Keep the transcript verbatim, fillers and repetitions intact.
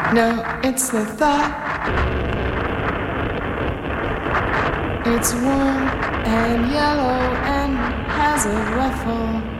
No, it's the thought. It's warm and yellow and has a ruffle.